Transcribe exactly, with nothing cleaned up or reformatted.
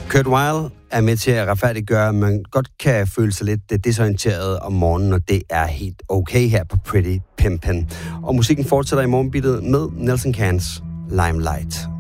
Kurt Weill er med til at retfærdiggøre, at man godt kan føle sig lidt desorienteret om morgenen, og det er helt okay her på Pretty Pimpin'. Og musikken fortsætter i morgenbittet med Nelson Cans Limelight.